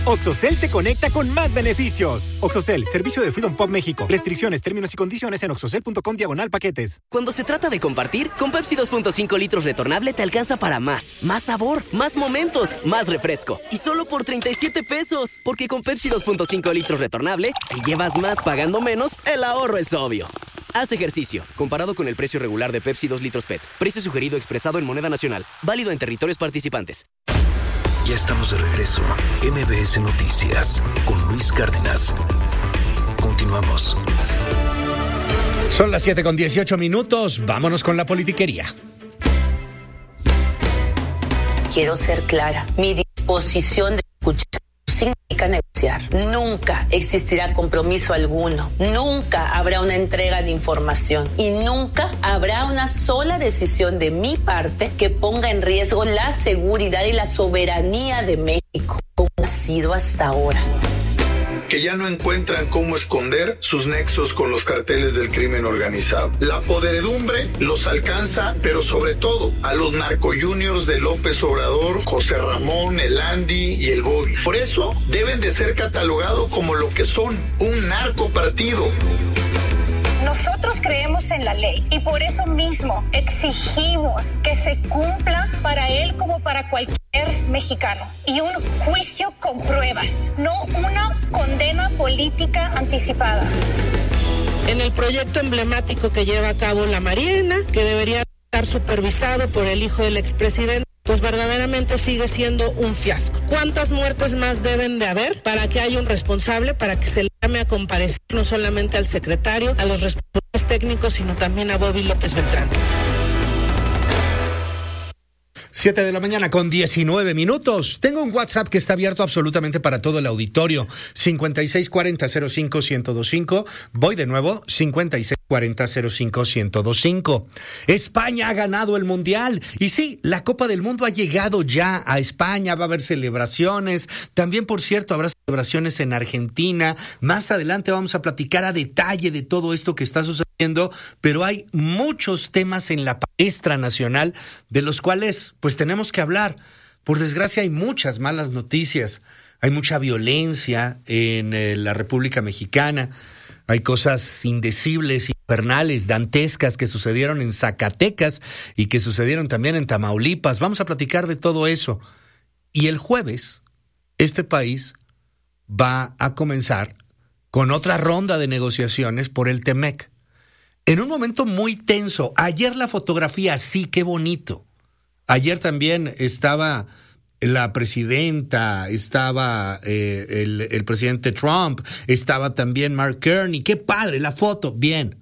OxoCell te conecta con más beneficios. OxoCell, servicio de Freedom Pop México. Restricciones, términos y condiciones en oxocell.com/paquetes. Cuando se trata de compartir, con Pepsi 2.5 litros retornable te alcanza para más. Más sabor, más momentos, más refresco. Y solo por 37 pesos. Porque con Pepsi 2.5 litros retornable, si llevas más pagando menos, el ahorro es obvio. Haz ejercicio. Comparado con el precio regular de Pepsi 2 litros PET. Precio sugerido expresado en moneda nacional. Válido en territorios participantes. Ya estamos de regreso. MBS Noticias con Luis Cárdenas. Continuamos. Son las 7:18. Vámonos con la politiquería. Quiero ser clara. Mi disposición de escuchar significa negociar. Nunca existirá compromiso alguno. Nunca habrá una entrega de información. Y nunca habrá una sola decisión de mi parte que ponga en riesgo la seguridad y la soberanía de México, como ha sido hasta ahora. Que ya no encuentran cómo esconder sus nexos con los carteles del crimen organizado. La podredumbre los alcanza, pero sobre todo a los narcojuniors de López Obrador, José Ramón, el Andy y el Bobby. Por eso deben de ser catalogados como lo que son, un narcopartido. Nosotros creemos en la ley y por eso mismo exigimos que se cumpla para él como para cualquier mexicano. Y un juicio con pruebas, no una condena política anticipada. En el proyecto emblemático que lleva a cabo la Marina, que debería estar supervisado por el hijo del expresidente, pues verdaderamente sigue siendo un fiasco. ¿Cuántas muertes más deben de haber para que haya un responsable, para que se le llame a comparecer no solamente al secretario, a los responsables técnicos, sino también a Bobby López Beltrán? 7:19. Tengo un WhatsApp que está abierto absolutamente para todo el auditorio. 5640-05-1025. Voy de nuevo, 5640-05-1025. España ha ganado el Mundial. Y sí, la Copa del Mundo ha llegado ya a España. Va a haber celebraciones. También, por cierto, habrá celebraciones en Argentina. Más adelante vamos a platicar a detalle de todo esto que está sucediendo. Pero hay muchos temas en la palestra nacional de los cuales pues tenemos que hablar. Por desgracia hay muchas malas noticias, hay mucha violencia en la República Mexicana, hay cosas indecibles, infernales, dantescas que sucedieron en Zacatecas y que sucedieron también en Tamaulipas. Vamos a platicar de todo eso. Y el jueves, este país va a comenzar con otra ronda de negociaciones por el TEMEC. En un momento muy tenso. Ayer la fotografía, sí, qué bonito. Ayer también estaba la presidenta, estaba el presidente Trump, estaba también Mark Carney. Qué padre, la foto, bien.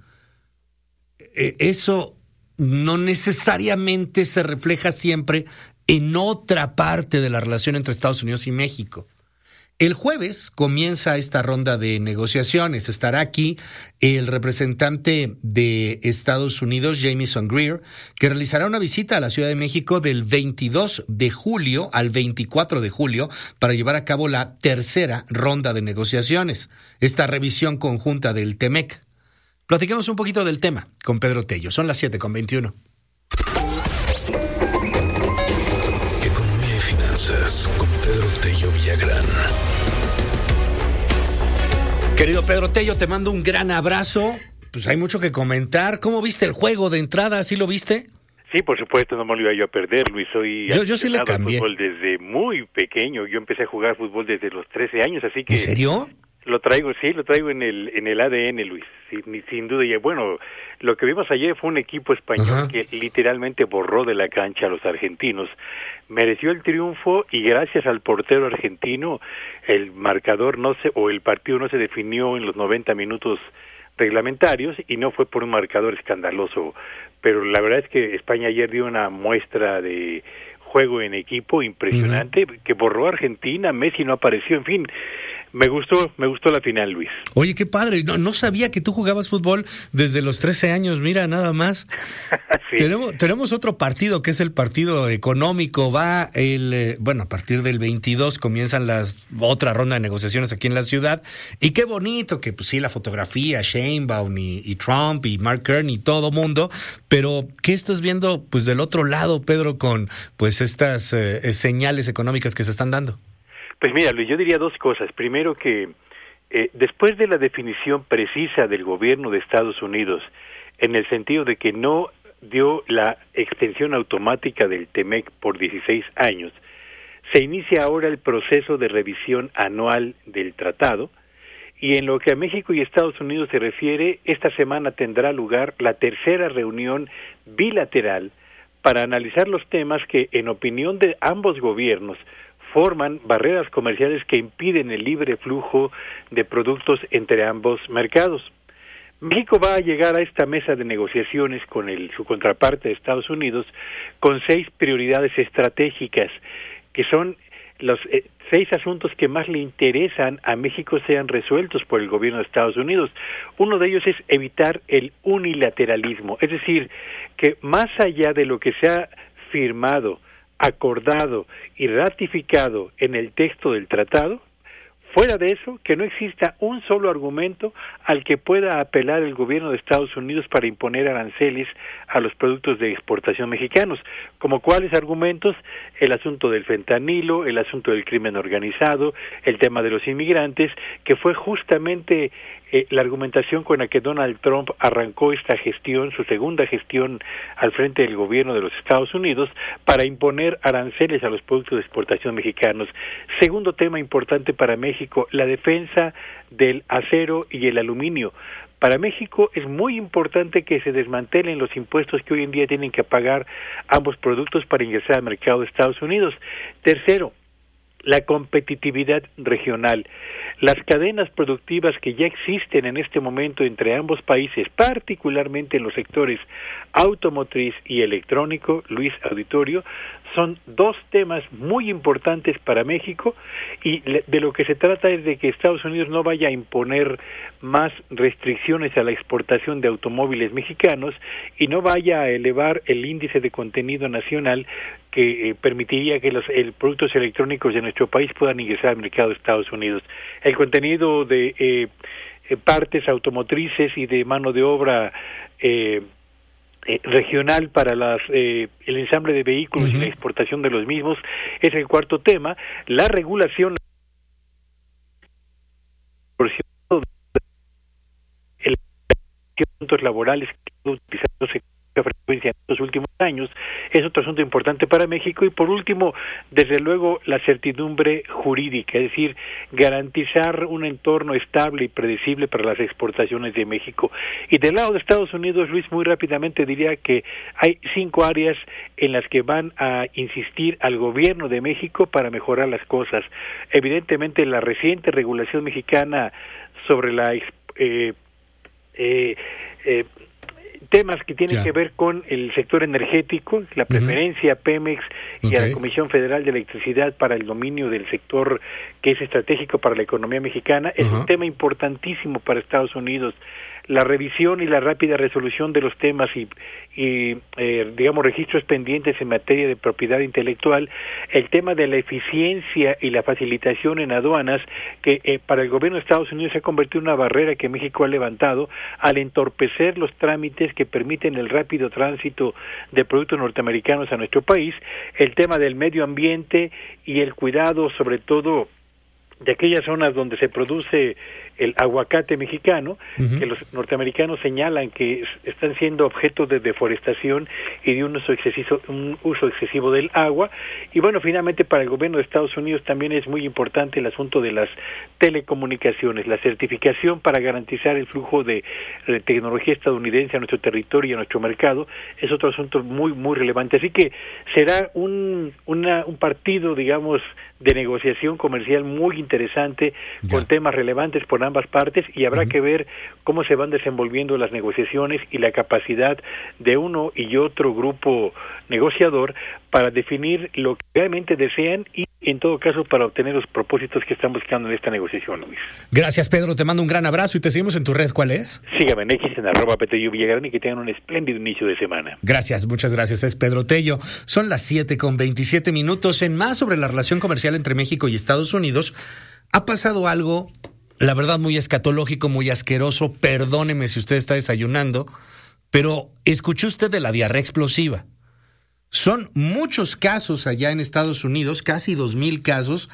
Eso no necesariamente se refleja siempre en otra parte de la relación entre Estados Unidos y México. El jueves comienza esta ronda de negociaciones. Estará aquí el representante de Estados Unidos, Jamieson Greer, que realizará una visita a la Ciudad de México del 22 de julio al 24 de julio para llevar a cabo la tercera ronda de negociaciones, esta revisión conjunta del TEMEC. Platiquemos un poquito del tema con Pedro Tello. Son las 7:21. Economía y finanzas con Pedro Tello Villagrán. Querido Pedro Tello, te mando un gran abrazo. Pues hay mucho que comentar. ¿Cómo viste el juego de entrada? ¿Sí lo viste? Sí, por supuesto, no me lo iba yo a perder, Luis. Yo sí le cambié. Fútbol desde muy pequeño. Yo empecé a jugar fútbol desde los 13 años, así que... ¿En serio? Lo traigo en el ADN, Luis, sin duda. Y bueno, lo que vimos ayer fue un equipo español que literalmente borró de la cancha a los argentinos. Mereció el triunfo y gracias al portero argentino el marcador el partido no se definió en los 90 minutos reglamentarios y no fue por un marcador escandaloso. Pero la verdad es que España ayer dio una muestra de juego en equipo impresionante, que borró a Argentina, Messi no apareció, en fin. Me gustó la final, Luis. Oye, qué padre. No sabía que tú jugabas fútbol desde los 13 años. Mira, nada más. Sí. Tenemos otro partido que es el partido económico. Va a partir del 22 comienzan otra ronda de negociaciones aquí en la ciudad. Y qué bonito que, pues sí, la fotografía, Sheinbaum y Trump y Mark Carney y todo mundo. Pero, ¿qué estás viendo, pues, del otro lado, Pedro, con, pues, estas señales económicas que se están dando? Pues mira, Luis, yo diría dos cosas. Primero que después de la definición precisa del gobierno de Estados Unidos, en el sentido de que no dio la extensión automática del TEMEC por 16 años, se inicia ahora el proceso de revisión anual del tratado, y en lo que a México y Estados Unidos se refiere, esta semana tendrá lugar la tercera reunión bilateral para analizar los temas que, en opinión de ambos gobiernos, forman barreras comerciales que impiden el libre flujo de productos entre ambos mercados. México va a llegar a esta mesa de negociaciones con su contraparte de Estados Unidos con 6 prioridades estratégicas, que son los 6 asuntos que más le interesan a México sean resueltos por el gobierno de Estados Unidos. Uno de ellos es evitar el unilateralismo, es decir, que más allá de lo que se ha firmado, acordado y ratificado en el texto del tratado, fuera de eso, que no exista un solo argumento al que pueda apelar el gobierno de Estados Unidos para imponer aranceles a los productos de exportación mexicanos, como cuáles argumentos: el asunto del fentanilo, el asunto del crimen organizado, el tema de los inmigrantes, que fue justamente la argumentación con la que Donald Trump arrancó esta gestión, su segunda gestión al frente del gobierno de los Estados Unidos, para imponer aranceles a los productos de exportación mexicanos. Segundo tema importante para México, la defensa del acero y el aluminio. Para México es muy importante que se desmantelen los impuestos que hoy en día tienen que pagar ambos productos para ingresar al mercado de Estados Unidos. Tercero, la competitividad regional. Las cadenas productivas que ya existen en este momento entre ambos países, particularmente en los sectores automotriz y electrónico, Luis Auditorio, son 2 temas muy importantes para México, y de lo que se trata es de que Estados Unidos no vaya a imponer más restricciones a la exportación de automóviles mexicanos y no vaya a elevar el índice de contenido nacional que permitiría que los productos electrónicos de nuestro país puedan ingresar al mercado de Estados Unidos. El contenido de partes automotrices y de mano de obra regional para el ensamble de vehículos y la exportación de los mismos es el cuarto tema. La regulación de puntos laborales que han utilizado frecuencia en estos últimos años es otro asunto importante para México. Y por último, desde luego, la certidumbre jurídica, es decir, garantizar un entorno estable y predecible para las exportaciones de México. Y del lado de Estados Unidos, Luis, muy rápidamente diría que hay 5 áreas en las que van a insistir al gobierno de México para mejorar las cosas. Evidentemente, la reciente regulación mexicana sobre la temas que tienen que ver con el sector energético, la preferencia a Pemex y a la Comisión Federal de Electricidad para el dominio del sector que es estratégico para la economía mexicana, es un tema importantísimo para Estados Unidos. La revisión y la rápida resolución de los temas y digamos, registros pendientes en materia de propiedad intelectual, el tema de la eficiencia y la facilitación en aduanas, que para el gobierno de Estados Unidos se ha convertido en una barrera que México ha levantado al entorpecer los trámites que permiten el rápido tránsito de productos norteamericanos a nuestro país, el tema del medio ambiente y el cuidado, sobre todo, de aquellas zonas donde se produce el aguacate mexicano, que los norteamericanos señalan que están siendo objeto de deforestación y de un uso excesivo del agua. Y bueno, finalmente para el gobierno de Estados Unidos también es muy importante el asunto de las telecomunicaciones, la certificación para garantizar el flujo de tecnología estadounidense a nuestro territorio y a nuestro mercado, es otro asunto muy, muy relevante. Así que será un partido, digamos, de negociación comercial muy interesante, con temas relevantes por ambas partes, y habrá que ver cómo se van desenvolviendo las negociaciones y la capacidad de uno y otro grupo negociador para definir lo que realmente desean y, en todo caso, para obtener los propósitos que están buscando en esta negociación, Luis. Gracias, Pedro, te mando un gran abrazo y te seguimos en tu red. ¿Cuál es? Sígame en X, en @Petello Villagrán, y que tengan un espléndido inicio de semana. Gracias, muchas gracias. Es Pedro Tello. Son las 7:27. En más sobre la relación comercial entre México y Estados Unidos, ha pasado algo, la verdad, muy escatológico, muy asqueroso. Perdóneme si usted está desayunando, pero ¿escuchó usted de la diarrea explosiva? Son muchos casos allá en Estados Unidos, casi 2,000 casos,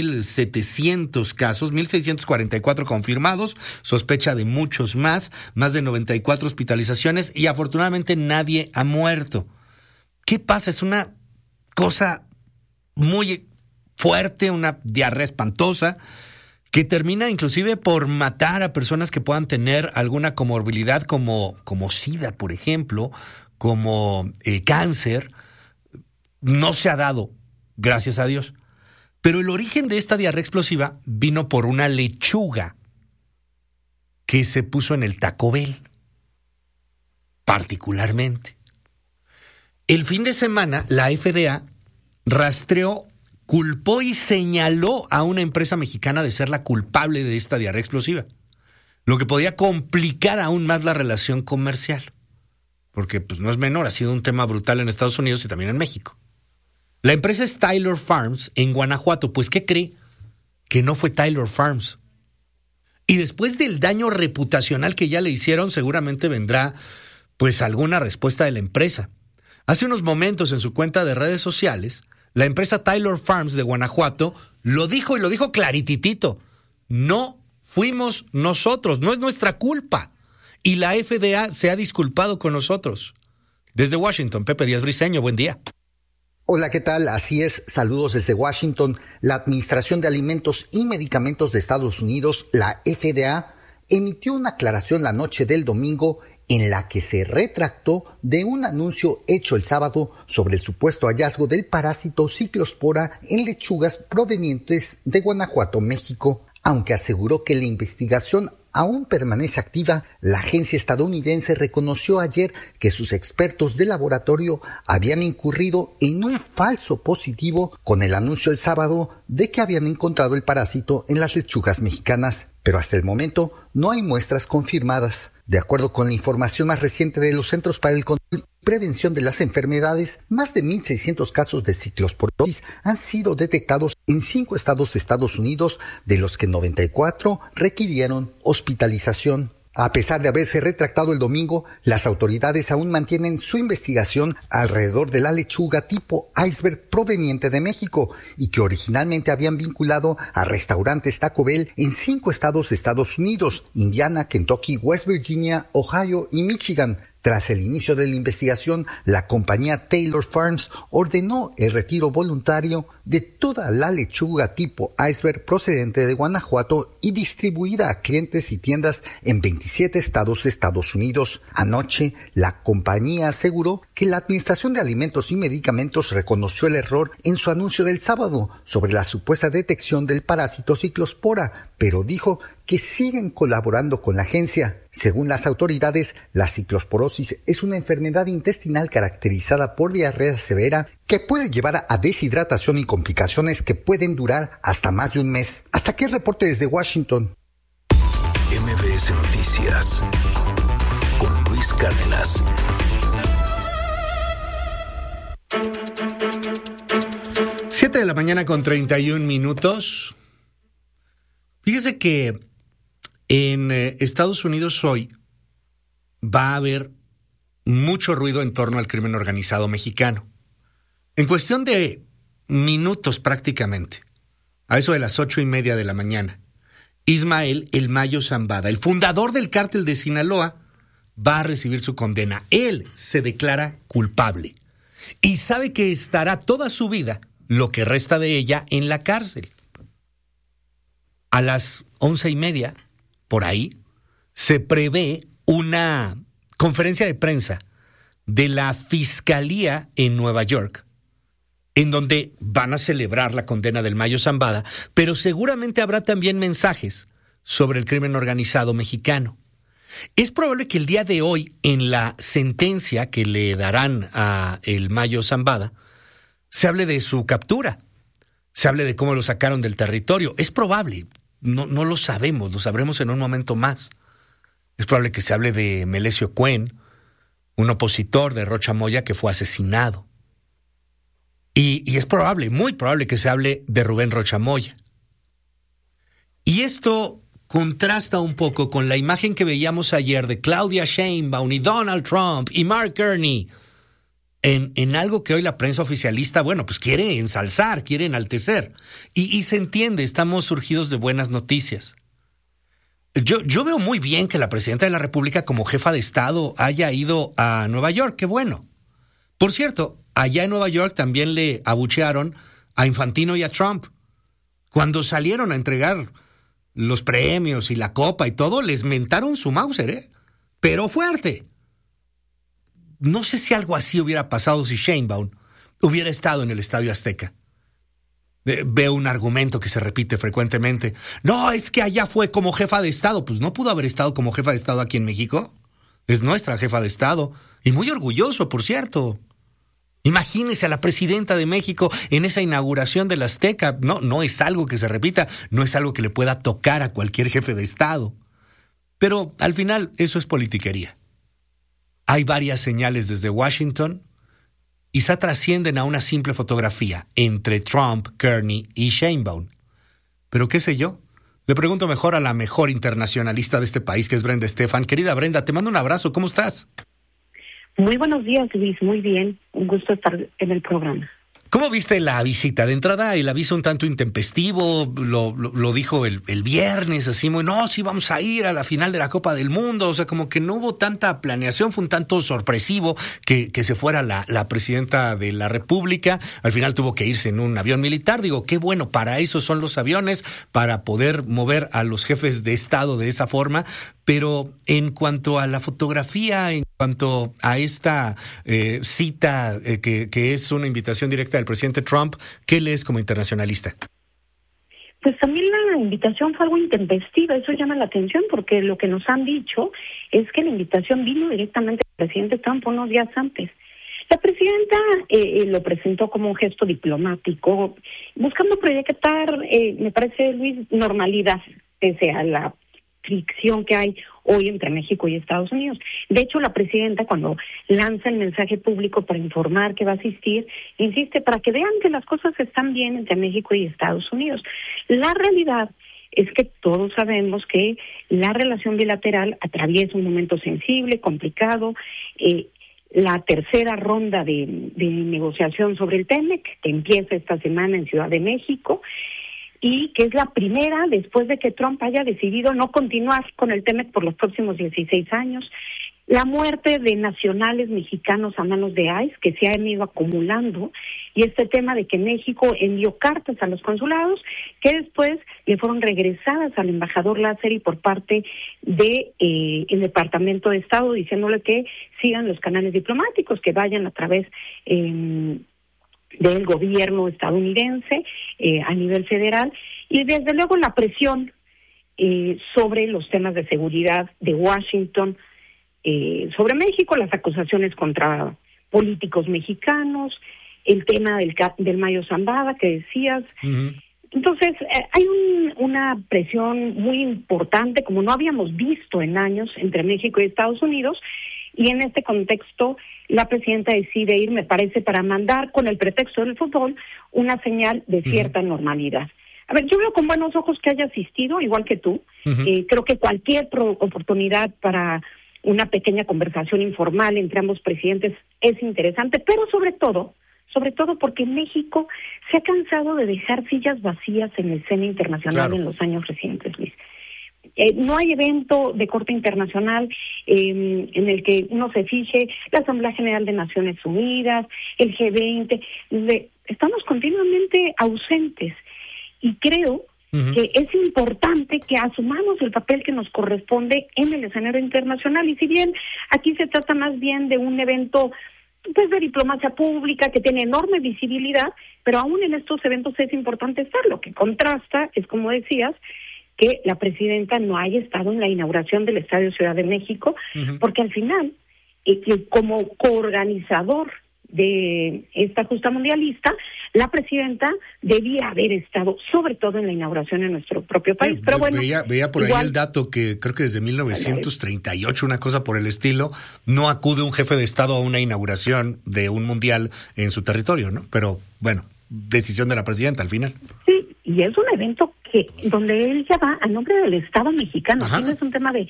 1,700 casos, 1,644 confirmados, sospecha de muchos más de 94 hospitalizaciones y afortunadamente nadie ha muerto. ¿Qué pasa? Es una cosa muy fuerte, una diarrea espantosa, que termina inclusive por matar a personas que puedan tener alguna comorbilidad como SIDA, por ejemplo, como cáncer. No se ha dado, gracias a Dios. Pero el origen de esta diarrea explosiva vino por una lechuga que se puso en el Taco Bell, particularmente. El fin de semana, la FDA rastreó, culpó y señaló a una empresa mexicana de ser la culpable de esta diarrea explosiva, lo que podía complicar aún más la relación comercial, porque pues no es menor, ha sido un tema brutal en Estados Unidos y también en México. La empresa es Taylor Farms en Guanajuato. Pues, ¿qué cree? Que no fue Taylor Farms. Y después del daño reputacional que ya le hicieron, seguramente vendrá pues alguna respuesta de la empresa. Hace unos momentos en su cuenta de redes sociales, la empresa Taylor Farms de Guanajuato lo dijo y lo dijo clarititito. No fuimos nosotros, no es nuestra culpa. Y la FDA se ha disculpado con nosotros. Desde Washington, Pepe Díaz Briceño, buen día. Hola, ¿qué tal? Así es, saludos desde Washington. La Administración de Alimentos y Medicamentos de Estados Unidos, la FDA, emitió una aclaración la noche del domingo en la que se retractó de un anuncio hecho el sábado sobre el supuesto hallazgo del parásito Ciclospora en lechugas provenientes de Guanajuato, México. Aunque aseguró que la investigación aún permanece activa, la agencia estadounidense reconoció ayer que sus expertos de laboratorio habían incurrido en un falso positivo con el anuncio el sábado de que habían encontrado el parásito en las lechugas mexicanas, pero hasta el momento no hay muestras confirmadas. De acuerdo con la información más reciente de los Centros para el Control y Prevención de las Enfermedades, más de 1,600 casos de ciclosporosis han sido detectados en 5 estados de Estados Unidos, de los que 94 requirieron hospitalización. A pesar de haberse retractado el domingo, las autoridades aún mantienen su investigación alrededor de la lechuga tipo iceberg proveniente de México y que originalmente habían vinculado a restaurantes Taco Bell en 5 estados de Estados Unidos: Indiana, Kentucky, West Virginia, Ohio y Michigan. Tras el inicio de la investigación, la compañía Taylor Farms ordenó el retiro voluntario de toda la lechuga tipo iceberg procedente de Guanajuato y distribuida a clientes y tiendas en 27 estados de Estados Unidos. Anoche, la compañía aseguró que la Administración de Alimentos y Medicamentos reconoció el error en su anuncio del sábado sobre la supuesta detección del parásito Ciclospora, pero dijo que siguen colaborando con la agencia. Según las autoridades, la ciclosporosis es una enfermedad intestinal caracterizada por diarrea severa que puede llevar a deshidratación y complicaciones que pueden durar hasta más de un mes. Hasta aquí el reporte desde Washington. MBS Noticias con Luis Cárdenas. Siete de la mañana con 31 minutos. Fíjese que en Estados Unidos hoy va a haber mucho ruido en torno al crimen organizado mexicano. En cuestión de minutos prácticamente, a eso de las 8:30 de la mañana, Ismael El Mayo Zambada, el fundador del cártel de Sinaloa, va a recibir su condena. Él se declara culpable y sabe que estará toda su vida, lo que resta de ella, en la cárcel. A las 11:30, por ahí, se prevé una conferencia de prensa de la Fiscalía en Nueva York, en donde van a celebrar la condena del Mayo Zambada, pero seguramente habrá también mensajes sobre el crimen organizado mexicano. Es probable que el día de hoy, en la sentencia que le darán a el Mayo Zambada, se hable de su captura, se hable de cómo lo sacaron del territorio. Es probable. No lo sabemos, lo sabremos en un momento más. Es probable que se hable de Melesio Cuen, un opositor de Rocha Moya que fue asesinado. Y es probable, muy probable que se hable de Rubén Rocha Moya. Y esto contrasta un poco con la imagen que veíamos ayer de Claudia Sheinbaum y Donald Trump y Mark Carney en algo que hoy la prensa oficialista, bueno, pues quiere ensalzar, quiere enaltecer. Y se entiende, estamos surgidos de buenas noticias. Yo veo muy bien que la presidenta de la República, como jefa de Estado, haya ido a Nueva York. ¡Qué bueno! Por cierto, allá en Nueva York también le abuchearon a Infantino y a Trump. Cuando salieron a entregar los premios y la copa y todo, les mentaron su Mauser, ¿eh? Pero fuerte. No sé si algo así hubiera pasado si Sheinbaum hubiera estado en el Estadio Azteca. Veo un argumento que se repite frecuentemente. No, es que allá fue como jefa de Estado. Pues no pudo haber estado como jefa de Estado aquí en México. Es nuestra jefa de Estado. Y muy orgulloso, por cierto. Imagínese a la presidenta de México en esa inauguración del Azteca. No es algo que se repita, no es algo que le pueda tocar a cualquier jefe de Estado. Pero al final eso es politiquería. Hay varias señales desde Washington, quizá trascienden a una simple fotografía entre Trump, Kearney y Sheinbaum. Pero qué sé yo, le pregunto mejor a la mejor internacionalista de este país, que es Brenda Estefan. Querida Brenda, te mando un abrazo, ¿cómo estás? Muy buenos días, Luis, muy bien, un gusto estar en el programa. ¿Cómo viste la visita? De entrada, el aviso un tanto intempestivo, lo dijo el viernes, así muy, no, sí vamos a ir a la final de la Copa del Mundo, o sea, como que no hubo tanta planeación, fue un tanto sorpresivo que se fuera la presidenta de la República, al final tuvo que irse en un avión militar, digo, qué bueno, para eso son los aviones, para poder mover a los jefes de Estado de esa forma, pero en cuanto a la fotografía, en cuanto a esta cita que es una invitación directa del presidente Trump, ¿qué lees como internacionalista? Pues también la invitación fue algo intempestiva, eso llama la atención porque lo que nos han dicho es que la invitación vino directamente del presidente Trump unos días antes. La presidenta lo presentó como un gesto diplomático, buscando proyectar, me parece, Luis, normalidad, pese a la fricción que hay hoy entre México y Estados Unidos. De hecho, la presidenta, cuando lanza el mensaje público para informar que va a asistir, insiste para que vean que las cosas están bien entre México y Estados Unidos. La realidad es que todos sabemos que la relación bilateral atraviesa un momento sensible, complicado. La tercera ronda de negociación sobre el TEMEC, que empieza esta semana en Ciudad de México, y que es la primera después de que Trump haya decidido no continuar con el TEMEC por los próximos 16 años. La muerte de nacionales mexicanos a manos de ICE, que se han ido acumulando, y este tema de que México envió cartas a los consulados, que después le fueron regresadas al embajador Lázari por parte de el Departamento de Estado, diciéndole que sigan los canales diplomáticos, que vayan a través del gobierno estadounidense a nivel federal, y desde luego la presión sobre los temas de seguridad de Washington sobre México, las acusaciones contra políticos mexicanos, el tema del Mayo Zambada que decías. Uh-huh. Entonces, hay una presión muy importante, como no habíamos visto en años, entre México y Estados Unidos, y en este contexto la presidenta decide ir, me parece, para mandar, con el pretexto del fútbol, una señal de cierta normalidad. A ver, yo veo con buenos ojos que haya asistido, igual que tú. Uh-huh. Creo que cualquier oportunidad para una pequeña conversación informal entre ambos presidentes es interesante, pero sobre todo porque México se ha cansado de dejar sillas vacías en la escena internacional en los años recientes, Luis. No hay evento de corte internacional en el que uno se fije, la Asamblea General de Naciones Unidas, el G20, estamos continuamente ausentes, y creo que es importante que asumamos el papel que nos corresponde en el escenario internacional, y si bien aquí se trata más bien de un evento pues de diplomacia pública que tiene enorme visibilidad, pero aún en estos eventos es importante estar. Lo que contrasta es, como decías, que la presidenta no haya estado en la inauguración del Estadio Ciudad de México, porque al final, como coorganizador de esta justa mundialista, la presidenta debía haber estado, sobre todo en la inauguración en nuestro propio país. Pero bueno, veía por ahí el dato que creo que desde 1938, una cosa por el estilo, no acude un jefe de Estado a una inauguración de un mundial en su territorio, ¿no? Pero bueno, decisión de la presidenta al final. Sí, y es un evento donde él ya va a nombre del Estado mexicano. Aquí no es un tema de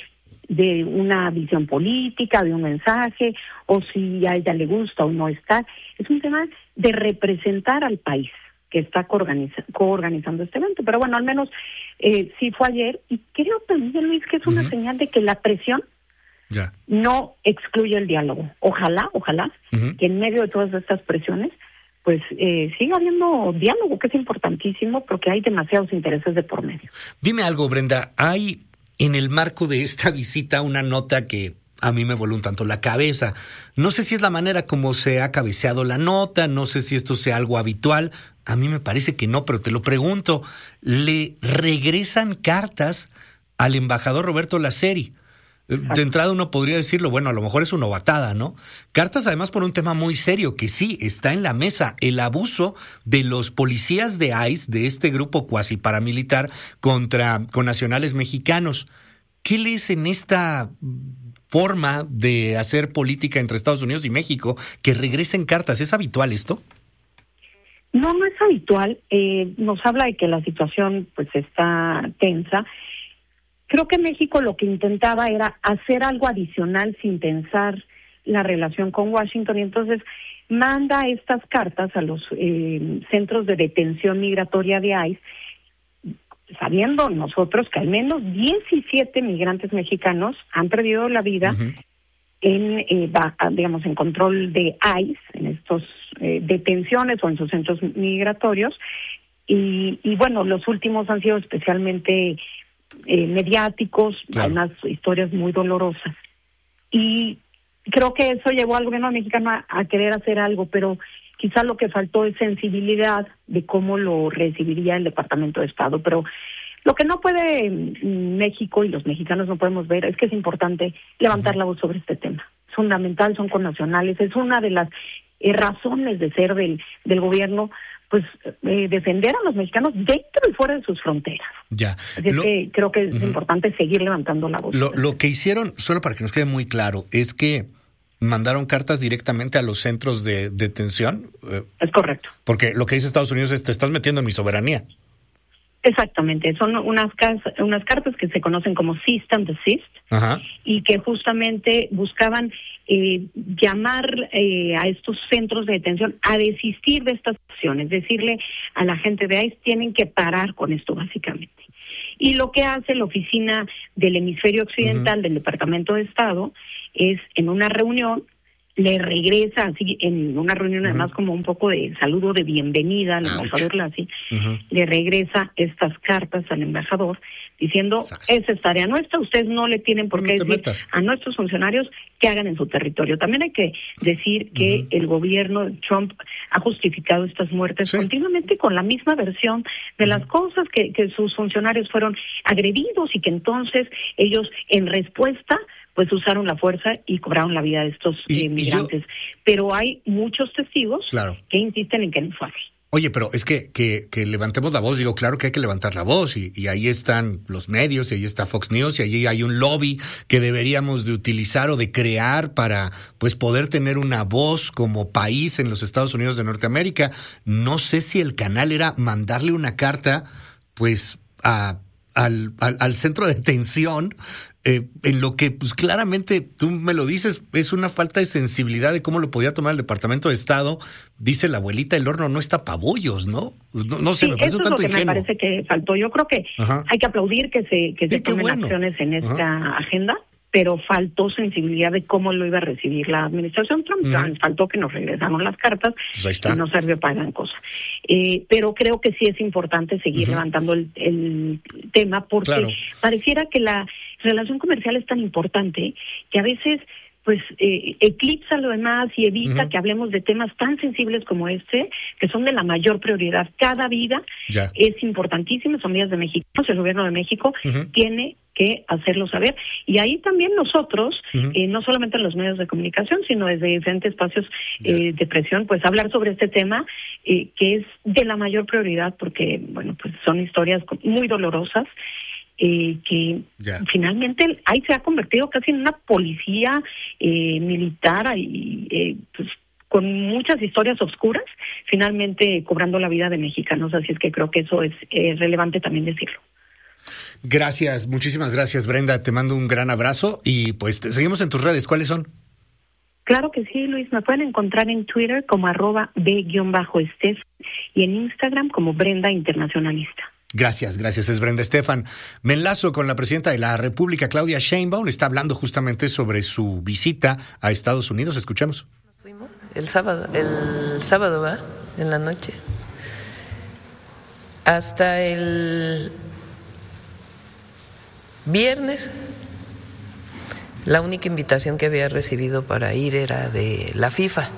de una visión política, de un mensaje, o si a ella le gusta o no está. Es un tema de representar al país que está coorganizando este evento. Pero bueno, al menos sí fue ayer, y creo también, Luis, que es una señal de que la presión no excluye el diálogo. Ojalá que en medio de todas estas presiones pues siga habiendo diálogo, que es importantísimo, porque hay demasiados intereses de por medio. Dime algo, Brenda, hay en el marco de esta visita una nota que a mí me voló un tanto la cabeza. No sé si es la manera como se ha cabeceado la nota, no sé si esto sea algo habitual, a mí me parece que no, pero te lo pregunto. Le regresan cartas al embajador Roberto Laceri. De entrada uno podría decirlo, bueno, a lo mejor es una novatada, ¿no? Cartas además por un tema muy serio que sí está en la mesa, el abuso de los policías de ICE, de este grupo cuasi paramilitar, con nacionales mexicanos. ¿Qué lees en esta forma de hacer política entre Estados Unidos y México, que regresen cartas? ¿Es habitual esto? No es habitual. Nos habla de que la situación pues está tensa. Creo que México lo que intentaba era hacer algo adicional sin tensar la relación con Washington, y entonces manda estas cartas a los centros de detención migratoria de ICE, sabiendo nosotros que al menos 17 migrantes mexicanos han perdido la vida en control de ICE, en estos detenciones o en sus centros migratorios, y bueno, los últimos han sido especialmente mediáticos, claro. Unas historias muy dolorosas, y creo que eso llevó al gobierno mexicano a querer hacer algo, pero quizá lo que faltó es sensibilidad de cómo lo recibiría el Departamento de Estado. Pero lo que no puede México y los mexicanos no podemos ver es que es importante levantar la voz sobre este tema. Es fundamental, son connacionales, es una de las razones de ser del gobierno, pues defender a los mexicanos dentro y fuera de sus fronteras. Ya. Así es que creo que es importante seguir levantando la voz. Lo que hicieron, solo para que nos quede muy claro, es que mandaron cartas directamente a los centros de detención. Es correcto. Porque lo que dice Estados Unidos es: te estás metiendo en mi soberanía. Exactamente, son unas cartas que se conocen como cease and desist, y que justamente buscaban llamar a estos centros de detención a desistir de estas acciones, decirle a la gente de ICE: tienen que parar con esto, básicamente. Y lo que hace la oficina del hemisferio occidental del Departamento de Estado es, en una reunión, le regresa, así en una reunión además como un poco de saludo de bienvenida al embajador Lacey, le regresa estas cartas al embajador diciendo: esa es tarea nuestra, ustedes no le tienen por qué decir a nuestros funcionarios que hagan en su territorio. También hay que decir que el gobierno de Trump ha justificado estas muertes continuamente con la misma versión de las cosas, que sus funcionarios fueron agredidos y que entonces ellos, en respuesta, pues usaron la fuerza y cobraron la vida de estos migrantes. Pero hay muchos testigos que insisten en que no fue así. Oye, pero es que levantemos la voz. Digo, claro que hay que levantar la voz, y ahí están los medios, y ahí está Fox News, y allí hay un lobby que deberíamos de utilizar o de crear para pues poder tener una voz como país en los Estados Unidos de Norteamérica. No sé si el canal era mandarle una carta pues al centro de detención, en lo que pues claramente, tú me lo dices, es una falta de sensibilidad de cómo lo podía tomar el Departamento de Estado. Dice la abuelita, el horno no está pa' bollos, ¿no? No sé, me parece un tanto ingenuo. Me parece que faltó. Yo creo que hay que aplaudir que se tomen acciones en esta agenda, pero faltó sensibilidad de cómo lo iba a recibir la administración Trump. Faltó que nos regresaron las cartas, pues y no sirvió para gran cosa. Pero creo que sí es importante seguir levantando el tema, porque pareciera que la relación comercial es tan importante que a veces pues eclipsa lo demás y evita que hablemos de temas tan sensibles como este, que son de la mayor prioridad. Cada vida es importantísima, son vidas de mexicanos, el gobierno de México tiene que hacerlo saber. Y ahí también nosotros, no solamente en los medios de comunicación, sino desde diferentes espacios de presión, pues hablar sobre este tema, que es de la mayor prioridad, porque, bueno, pues son historias muy dolorosas, que finalmente ahí se ha convertido casi en una policía militar, y pues con muchas historias oscuras, finalmente cobrando la vida de mexicanos. Así es que creo que eso es relevante también decirlo. Gracias, muchísimas gracias, Brenda. Te mando un gran abrazo y pues te seguimos en tus redes. ¿Cuáles son? Claro que sí, Luis. Me pueden encontrar en Twitter como @B_Estef y en Instagram como Brenda Internacionalista. Gracias, es Brenda Estefan. Me enlazo con la presidenta de la República, Claudia Sheinbaum. Está hablando justamente sobre su visita a Estados Unidos. Escuchemos. Fuimos el sábado, ¿va? En la noche. Hasta el viernes, la única invitación que había recibido para ir era de la FIFA.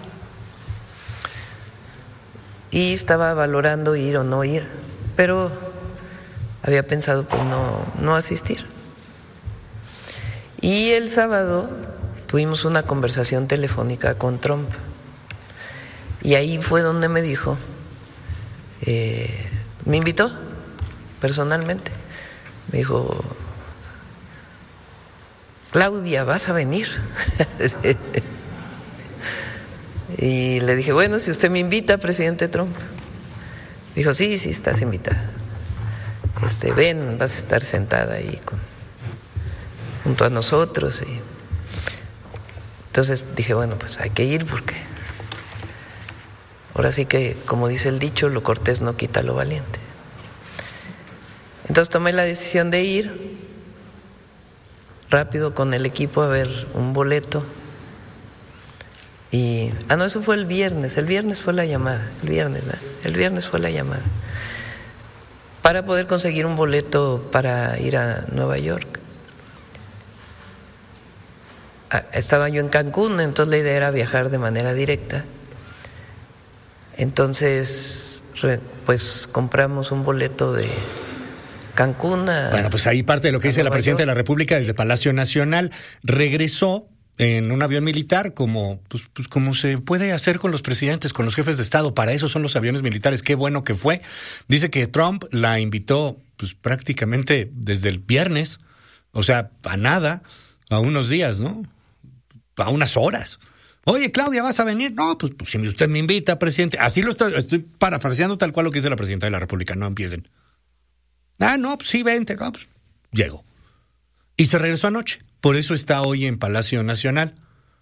Y estaba valorando ir o no ir, pero había pensado pues no asistir. Y el sábado tuvimos una conversación telefónica con Trump. Y ahí fue donde me dijo, me invitó personalmente. Me dijo, Claudia, ¿vas a venir? Y le dije, bueno, si usted me invita, presidente Trump. Dijo, sí, estás invitada. Ven, vas a estar sentada ahí junto a nosotros. Y entonces dije, bueno, pues hay que ir porque ahora sí que, como dice el dicho, lo cortés no quita lo valiente. Entonces tomé la decisión de ir rápido con el equipo a ver un boleto. Y, no, eso fue el viernes fue la llamada, el viernes fue la llamada, para poder conseguir un boleto para ir a Nueva York. Estaba yo en Cancún, entonces la idea era viajar de manera directa. Entonces, pues compramos un boleto de Cancún a... Bueno, pues ahí parte de lo que dice la presidenta de la República desde Palacio Nacional. Regresó en un avión militar, como se puede hacer con los presidentes, con los jefes de Estado. Para eso son los aviones militares. Qué bueno que fue. Dice que Trump la invitó pues prácticamente desde el viernes, o sea, a nada, a unos días, ¿no? A unas horas. Oye, Claudia, ¿vas a venir? No, pues si usted me invita, presidente. Así lo estoy parafraseando tal cual lo que dice la presidenta de la República. No empiecen. No, pues sí, vente. No, pues llegó. Y se regresó anoche. Por eso está hoy en Palacio Nacional.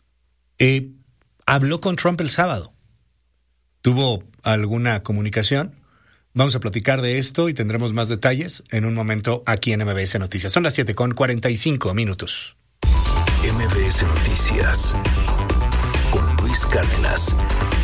Habló con Trump el sábado. ¿Tuvo alguna comunicación? Vamos a platicar de esto y tendremos más detalles en un momento aquí en MBS Noticias. Son las 7:45. MBS Noticias con Luis Cárdenas.